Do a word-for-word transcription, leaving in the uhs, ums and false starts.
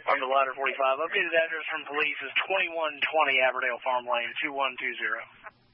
On the ladder forty-five. Updated address from police is twenty-one twenty Aberdale Farm Lane, two one two zero.